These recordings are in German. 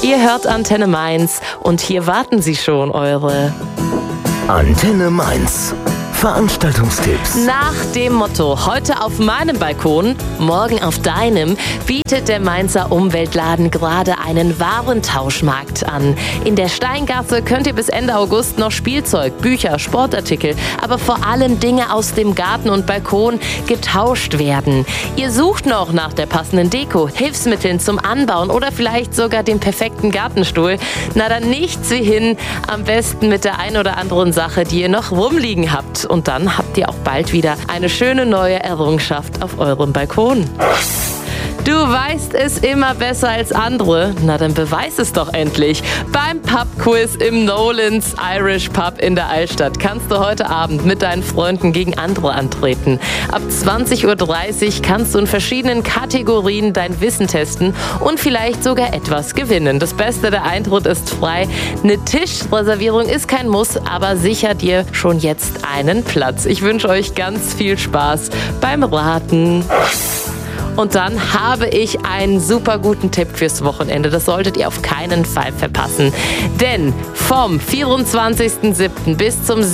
Ihr hört Antenne Mainz und hier warten sie schon, eure Antenne Mainz. Veranstaltungstipps. Nach dem Motto, heute auf meinem Balkon, morgen auf deinem, bietet der Mainzer Umweltladen gerade einen Warentauschmarkt an. In der Steingasse könnt ihr bis Ende August noch Spielzeug, Bücher, Sportartikel, aber vor allem Dinge aus dem Garten und Balkon getauscht werden. Ihr sucht noch nach der passenden Deko, Hilfsmitteln zum Anbauen oder vielleicht sogar dem perfekten Gartenstuhl. Na dann nichts wie hin, am besten mit der ein oder anderen Sache, die ihr noch rumliegen habt. Und dann habt ihr auch bald wieder eine schöne neue Errungenschaft auf eurem Balkon. Du weißt es immer besser als andere. Na, dann beweis es doch endlich. Beim Pub-Quiz im Nolan's Irish Pub in der Altstadt kannst du heute Abend mit deinen Freunden gegen andere antreten. Ab 20:30 Uhr kannst du in verschiedenen Kategorien dein Wissen testen und vielleicht sogar etwas gewinnen. Das Beste, der Eintritt ist frei. Eine Tischreservierung ist kein Muss, aber sicher dir schon jetzt einen Platz. Ich wünsche euch ganz viel Spaß beim Raten. Und dann habe ich einen super guten Tipp fürs Wochenende. Das solltet ihr auf keinen Fall verpassen. Denn vom 24.07. bis zum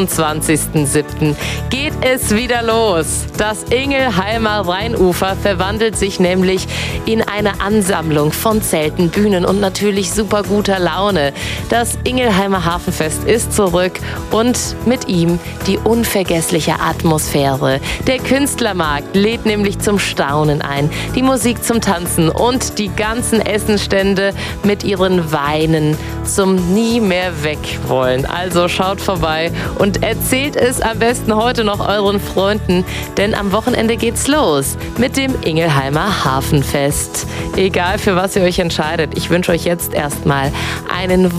26.07. geht es wieder los. Das Ingelheimer Rheinufer verwandelt sich nämlich in eine Ansammlung von Zelten, Bühnen und natürlich super guter Laune. Das Ingelheimer Hafenfest ist zurück und mit ihm die unvergessliche Atmosphäre. Der Künstlermarkt lädt nämlich zum Staunen ein, die Musik zum Tanzen und die ganzen Essenstände mit ihren Weinen zum nie mehr weg wollen. Also schaut vorbei und erzählt es am besten heute noch euren Freunden, denn am Wochenende geht's los mit dem Ingelheimer Hafenfest. Egal für was ihr euch entscheidet, ich wünsche euch jetzt erstmal einen